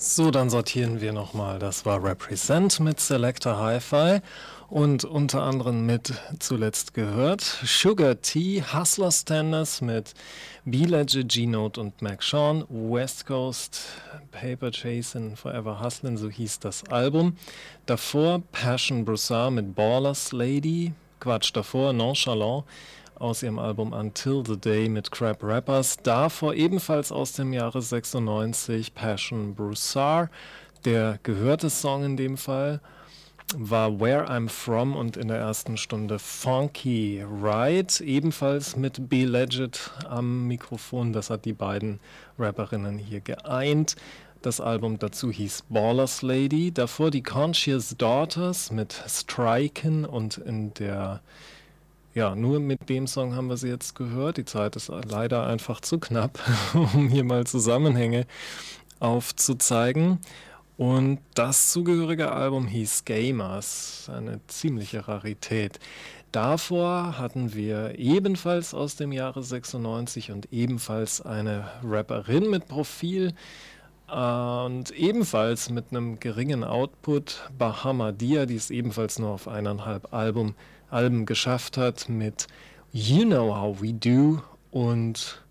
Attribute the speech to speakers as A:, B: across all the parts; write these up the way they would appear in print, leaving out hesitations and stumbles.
A: So, dann sortieren wir nochmal. Das war Represent mit Selector Hi-Fi und unter anderem mit zuletzt gehört Sugar T, Hustler Standards mit B-Ledger, G-Note und Mac Sean, West Coast, Paper Chasin', Forever Hustlin', so hieß das Album. Davor Passion Broussard mit Ballers Lady, davor Nonchalant aus ihrem Album Until the Day mit Crap Rappers. Davor ebenfalls aus dem Jahre 96 Passion Broussard. Der gehörte Song in dem Fall war Where I'm From und in der ersten Stunde Funky Ride, ebenfalls mit B-Legit am Mikrofon. Das hat die beiden Rapperinnen hier geeint. Das Album dazu hieß Ballers Lady. Davor die Conscious Daughters mit Striken und in der nur mit dem Song haben wir sie jetzt gehört. Die Zeit ist leider einfach zu knapp, um hier mal Zusammenhänge aufzuzeigen. Und das zugehörige Album hieß Gamers, eine ziemliche Rarität. Davor hatten wir ebenfalls aus dem Jahre 96 und ebenfalls eine Rapperin mit Profil und ebenfalls mit einem geringen Output, Bahamadia, die es ebenfalls nur auf 1,5 Alben geschafft hat mit You Know How We Do, und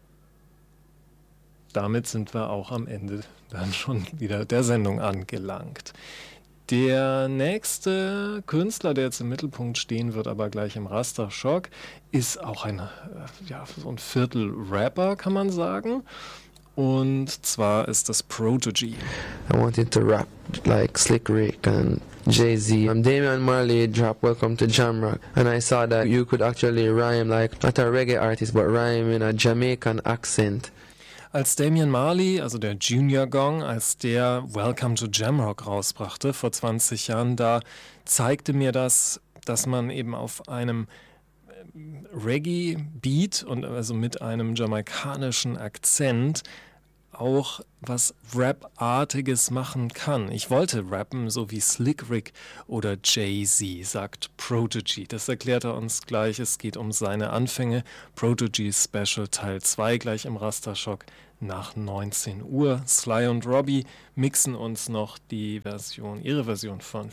A: damit sind wir auch am Ende dann schon wieder der Sendung angelangt. Der nächste Künstler, der jetzt im Mittelpunkt stehen wird, aber gleich im Rasterschock, ist auch so ein Viertel-Rapper, kann man sagen. Und zwar ist das Prodigy.
B: I wanted to rap like Slick Rick and Jay-Z. Damian Marley dropped Welcome to Jamrock, and I saw that you could actually rhyme like not a reggae artist, but rhyme in a Jamaican accent.
A: Als Damian Marley, also der Junior Gong, als der Welcome to Jamrock rausbrachte vor 20 Jahren, da zeigte mir das, dass man eben auf einem Reggae-Beat und also mit einem jamaikanischen Akzent auch was Rap-artiges machen kann. Ich wollte rappen, so wie Slick Rick oder Jay-Z, sagt Prodigy. Das erklärt er uns gleich. Es geht um seine Anfänge. Prodigy Special Teil 2 gleich im Rasterschock nach 19 Uhr. Sly und Robbie mixen uns noch ihre Version von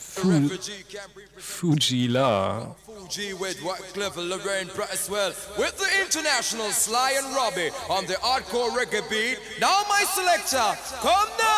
A: Fu-Gee-La.
C: Fuji with Clever Lorraine Braswell with the international Sly and Robbie on the hardcore reggae beat. Now my selector, come down!